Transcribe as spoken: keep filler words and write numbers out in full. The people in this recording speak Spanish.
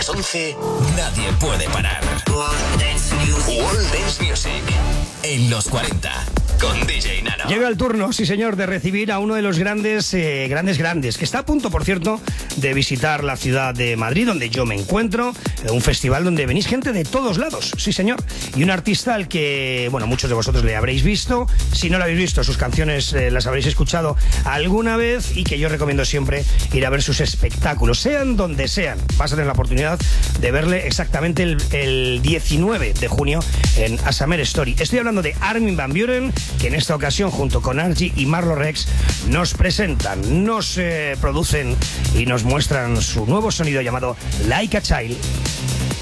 las once, nadie puede parar. World Dance Music. World Dance Music. En los cuarenta. Con D J Nano. Llega el turno, sí señor, de recibir a uno de los grandes, eh, grandes, grandes, que está a punto, por cierto, de visitar la ciudad de Madrid, donde yo me encuentro, eh, un festival donde venís gente de todos lados, sí señor, y un artista al que, bueno, muchos de vosotros le habréis visto, si no lo habéis visto, sus canciones eh, las habréis escuchado alguna vez y que yo recomiendo siempre ir a ver sus espectáculos, sean donde sean. Vas a tener la oportunidad de verle exactamente el, el diecinueve de junio en A Summer Story. Estoy hablando de Armin van Buuren, que en esta ocasión junto con Argy y Marlo Rex nos presentan, nos eh, producen y nos muestran su nuevo sonido llamado Like a Child.